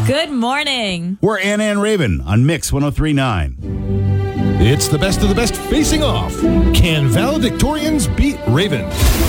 Good morning. We're Anna and Raven on Mix 103.9. It's the best of the best facing off. Can valedictorians beat Raven?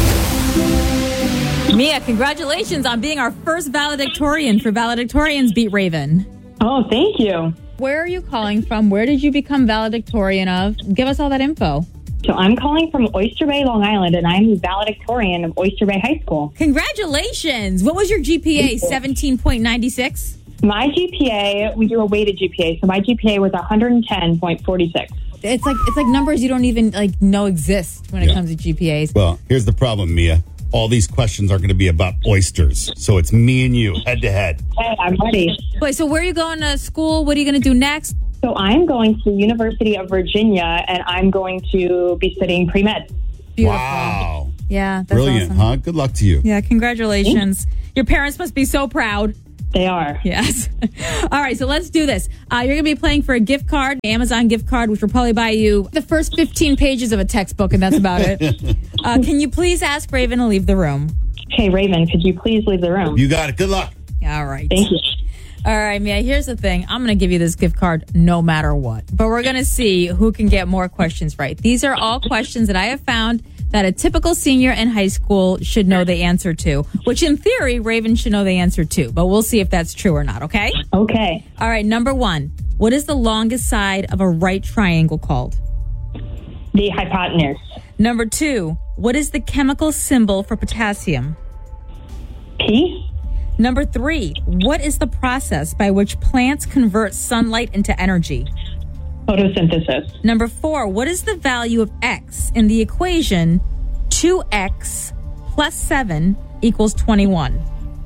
Mia, congratulations on being our first valedictorian for Valedictorians Beat Raven. Oh, thank you. Where are you calling from? Where did you become valedictorian of? Give us all that info. So I'm calling from Oyster Bay, Long Island, and I'm the valedictorian of Oyster Bay High School. Congratulations. What was your GPA? 17.96? My GPA, we do a weighted GPA, so my GPA was 110.46. It's like numbers you don't even know exist when it comes to GPAs. Well, here's the problem, Mia. All these questions are going to be about oysters. So it's me and you, head to head. Hey, I'm ready. Wait, so where are you going to school? What are you going to do next? So I'm going to the University of Virginia, and I'm going to be studying pre-med. Beautiful. Wow. Yeah, that's Brilliant, awesome. huh? Good luck to you. Yeah, congratulations. Your parents must be so proud. They are. Yes. All right, so let's do this. You're going to be playing for a gift card, Amazon gift card, which will probably buy you the first 15 pages of a textbook, and that's about it. Can you please ask Raven to leave the room? Hey, Raven, could you please leave the room? You got it. Good luck. All right. Thank you. All right, Mia, here's the thing. I'm going to give you this gift card no matter what. But we're going to see who can get more questions right. These are all questions that I have found that a typical senior in high school should know the answer to, which in theory, Raven should know the answer to. But we'll see if that's true or not, okay? Okay. All right, number one. What is the longest side of a right triangle called? The hypotenuse. Number two. What is the chemical symbol for potassium? P. Number three. What is the process by which plants convert sunlight into energy? Photosynthesis. Number four, what is the value of x in the equation 2x plus 7 equals 21?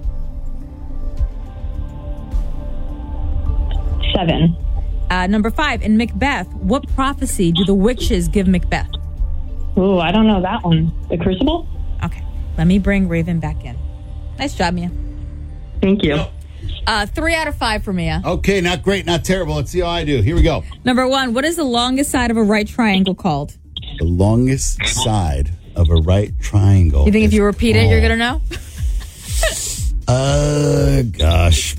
7. Number five, in Macbeth, what prophecy do the witches give Macbeth? Ooh, I don't know that one. The Crucible? Okay, let me bring Raven back in. Nice job, Mia. Thank you. 3 out of 5 for Mia. Okay, not great, not terrible. Let's see how I do. Here we go. Number one, what is the longest side of a right triangle called? The longest side of a right triangle. You think if you repeat it, you're going to know? Gosh.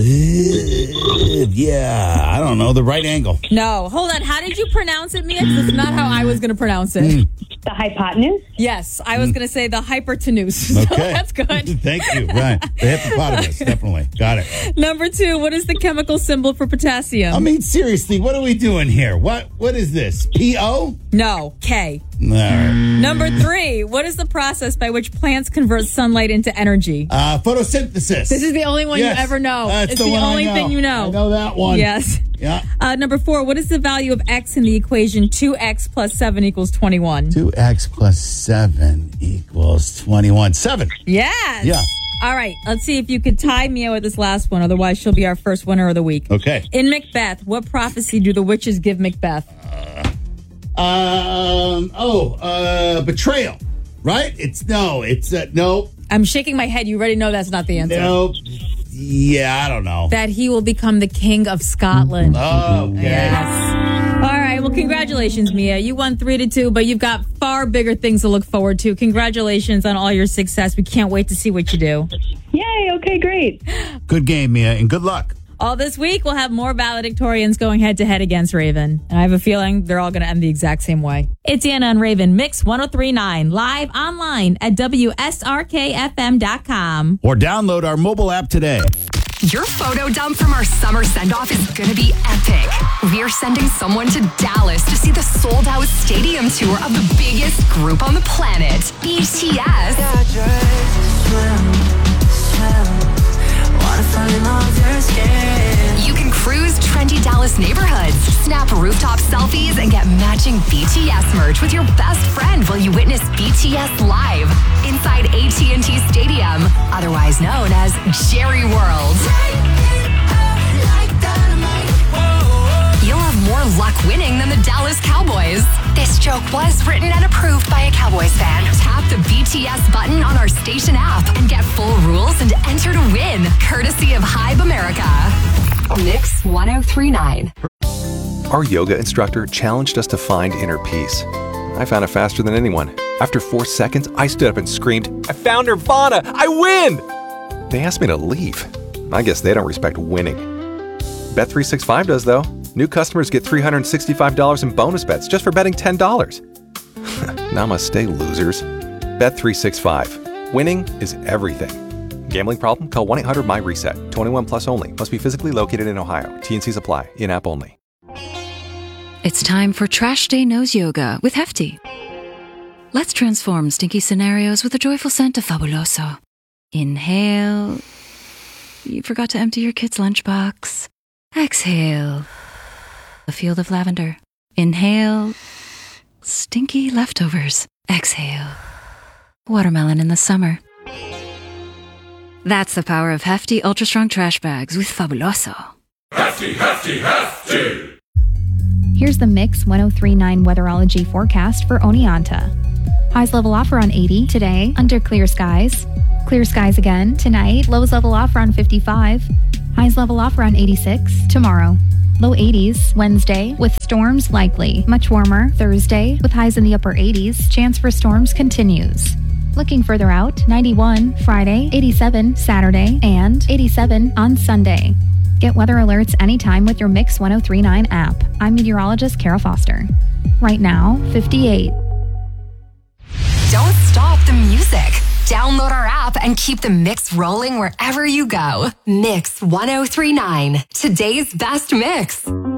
Yeah, I don't know. The right angle. No. Hold on. How did you pronounce it, Mia? 'Cause it's not how I was going to pronounce it. The hypotenuse? Yes. I was going to say the hypertenuse. So Okay. that's good. Thank you. Right. The hippopotamus. Definitely. Got it. Number two, what is the chemical symbol for potassium? I mean, seriously, what are we doing here? What is this? P-O? No. K. All right. Number three, what is the process by which plants convert sunlight into energy? Photosynthesis. This is the only one Yes. you ever know. That's It's the the one I only know. thing you know. I know that one. Yes. Yeah. Number four, what is the value of x in the equation 2x plus 7 equals 21? 2x plus 7 equals 21. 7. Yes. Yeah. All right. Let's see if you could tie Mia with this last one. Otherwise, she'll be our first winner of the week. Okay. In Macbeth, what prophecy do the witches give Macbeth? Betrayal. Right? No. I'm shaking my head. You already know that's not the answer. No. Yeah, I don't know. That he will become the king of Scotland. Okay. Yes. All right. Well, congratulations, Mia. You won 3-2, but you've got far bigger things to look forward to. Congratulations on all your success. We can't wait to see what you do. Yay, okay, great. Good game, Mia, and good luck. All this week, we'll have more valedictorians going head-to-head against Raven. And I have a feeling they're all going to end the exact same way. It's Anna and Raven, Mix 103.9, live online at WSRKFM.com. Or download our mobile app today. Your photo dump from our summer send-off is going to be epic. We're sending someone to Dallas to see the sold-out stadium tour of the biggest group on the planet, BTS. You can cruise trendy Dallas neighborhoods, snap rooftop selfies, and get matching BTS merch with your best friend while you witness BTS live inside AT&T Stadium, otherwise known as Jerry World. You'll have more luck winning than the Dallas Cowboys. This joke was written and approved by a Cowboys fan. Tap the BTS button on our station app and get full rules and enter to win, courtesy of Hybe America. Mix 103.9. Our yoga instructor challenged us to find inner peace. I found it faster than anyone. After 4 seconds, I stood up and screamed, "I found Nirvana! I win!" They asked me to leave. I guess they don't respect winning. Bet365 does, though. New customers get $365 in bonus bets just for betting $10. Namaste, losers. Bet365. Winning is everything. Gambling problem? Call 1-800-MY-RESET. 21 plus only. Must be physically located in Ohio. T&Cs apply. In-app only. It's time for Trash Day Nose Yoga with Hefty. Let's transform stinky scenarios with a joyful scent of Fabuloso. Inhale. You forgot to empty your kid's lunchbox. Exhale. A field of lavender. Inhale. Stinky leftovers. Exhale. Watermelon in the summer. That's the power of Hefty Ultra Strong Trash Bags with Fabuloso. Hefty, hefty, hefty! Here's the Mix 1039 weatherology forecast for Oneonta. Highs level off around 80 today under clear skies. Clear skies again tonight. Lows level off around 55. Highs level off around 86 tomorrow. Low 80s Wednesday with storms likely. Much warmer Thursday with highs in the upper 80s. Chance for storms continues. Looking further out, 91 Friday, 87 Saturday, and 87 on Sunday. Get weather alerts anytime with your Mix 1039 app. I'm meteorologist Kara Foster. Right now, 58. Don't stop the music. Download our app and keep the mix rolling wherever you go. Mix 1039, today's best mix.